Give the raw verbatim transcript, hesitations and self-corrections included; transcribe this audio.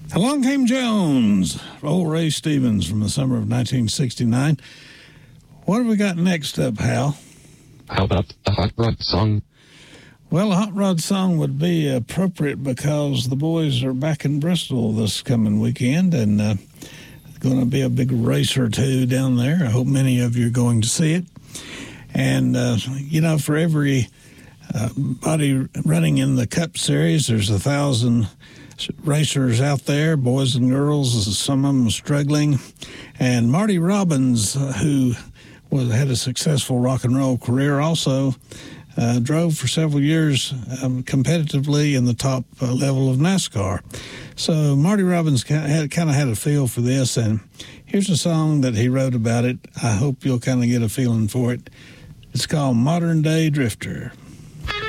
Along Came Jones, old Ray Stevens from the summer of nineteen sixty-nine. What have we got next up, Hal? How about a hot rod song? Well, a hot rod song would be appropriate because the boys are back in Bristol this coming weekend, and uh, going to be a big race or two down there. I hope many of you are going to see it. And, uh, you know, for every uh, body running in the Cup Series, there's a thousand racers out there, boys and girls, some of them struggling. And Marty Robbins, who was, had a successful rock and roll career, also uh, drove for several years um, competitively in the top uh, level of NASCAR. So Marty Robbins kind of, had, kind of had a feel for this, and here's a song that he wrote about it. I hope you'll kind of get a feeling for it. It's called Modern Day Drifter.